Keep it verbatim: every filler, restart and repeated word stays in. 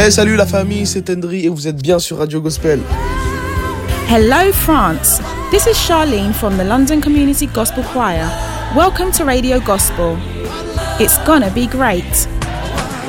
Hey, salut la famille, c'est Tendry et vous êtes bien sur Radio Gospel. Hello France, this is Charlene from the London Community Gospel Choir. Welcome to Radio Gospel. It's gonna be great.